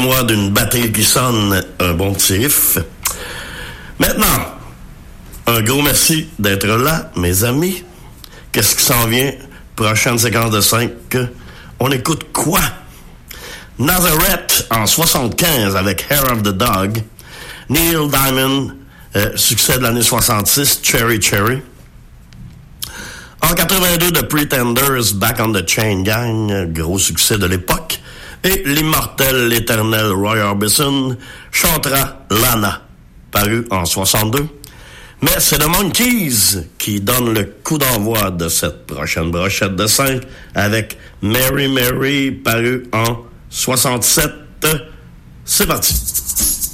Moi, d'une batterie qui sonne, un bon petit riff. Maintenant, un gros merci d'être là, mes amis. Qu'est-ce qui s'en vient? Prochaine séquence de 5. On écoute quoi? Nazareth en 75 avec Hair of the Dog. Neil Diamond, succès de l'année 66, Cherry Cherry. En 82, The Pretenders, Back on the Chain Gang, gros succès de l'époque. Et l'immortel, l'éternel Roy Orbison chantera Lana, paru en 62. Mais c'est The Monkees qui donne le coup d'envoi de cette prochaine brochette de 5 avec Mary Mary, paru en 67. C'est parti.